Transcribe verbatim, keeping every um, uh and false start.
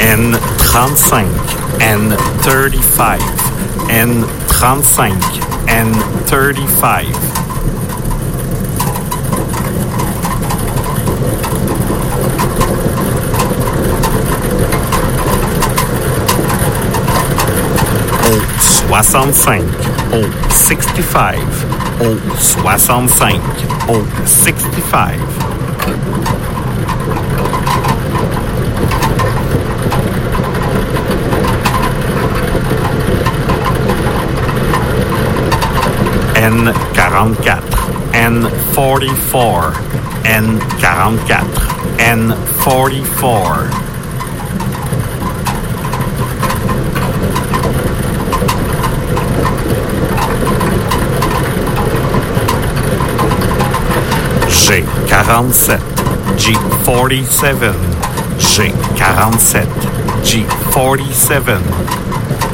N trente-cinq, N thirty-five, N trente-cinq, N thirty-five. O soixante-cinq, O sixty-five, O soixante-cinq, O sixty-five. N quarante-quatre, N forty-four, N quarante-quatre, N forty-four. G quarante-sept, G forty-seven, G quarante-sept, G forty-seven.